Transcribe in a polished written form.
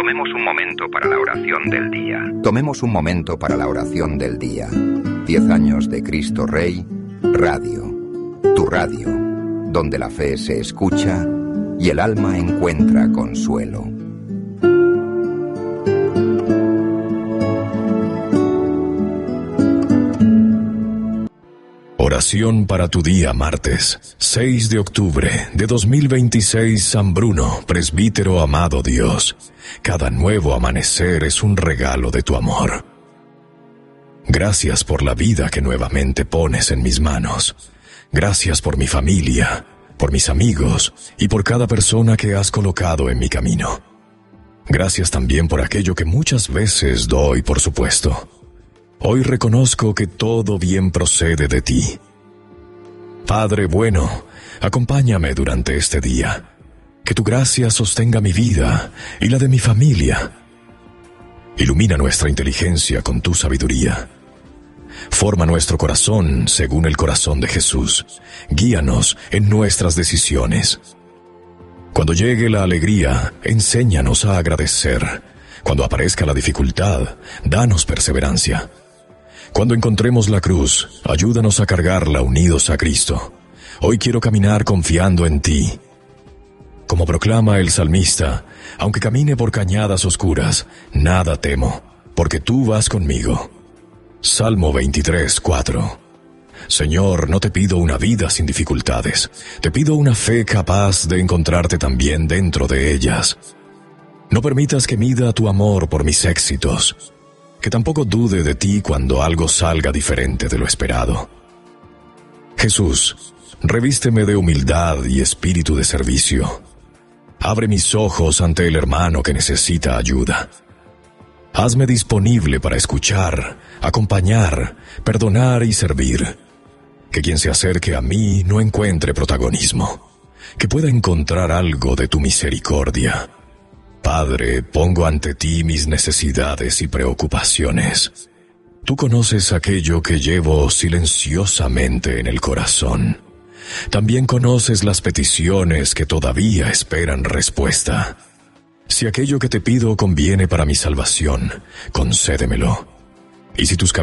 Tomemos un momento para la oración del día. Tomemos un momento para la oración del día. 10 años de Cristo Rey, Radio. Tu radio, donde la fe se escucha y el alma encuentra consuelo. Oración para tu día martes, 6 de octubre de 2026, San Bruno, presbítero amado Dios. Cada nuevo amanecer es un regalo de tu amor. Gracias por la vida que nuevamente pones en mis manos. Gracias por mi familia, por mis amigos y por cada persona que has colocado en mi camino. Gracias también por aquello que muchas veces doy por supuesto. Hoy reconozco que todo bien procede de ti. Padre bueno, acompáñame durante este día. Que tu gracia sostenga mi vida y la de mi familia. Ilumina nuestra inteligencia con tu sabiduría. Forma nuestro corazón según el corazón de Jesús. Guíanos en nuestras decisiones. Cuando llegue la alegría, enséñanos a agradecer. Cuando aparezca la dificultad, danos perseverancia. Cuando encontremos la cruz, ayúdanos a cargarla unidos a Cristo. Hoy quiero caminar confiando en ti. Como proclama el salmista, aunque camine por cañadas oscuras, nada temo, porque tú vas conmigo. Salmo 23:4. Señor, no te pido una vida sin dificultades, te pido una fe capaz de encontrarte también dentro de ellas. No permitas que mida tu amor por mis éxitos, que tampoco dude de ti cuando algo salga diferente de lo esperado. Jesús, revísteme de humildad y espíritu de servicio. Abre mis ojos ante el hermano que necesita ayuda. Hazme disponible para escuchar, acompañar, perdonar y servir. Que quien se acerque a mí no encuentre protagonismo, que pueda encontrar algo de tu misericordia. Padre, pongo ante ti mis necesidades y preocupaciones. Tú conoces aquello que llevo silenciosamente en el corazón. También conoces las peticiones que todavía esperan respuesta. Si aquello que te pido conviene para mi salvación, concédemelo. Y si tus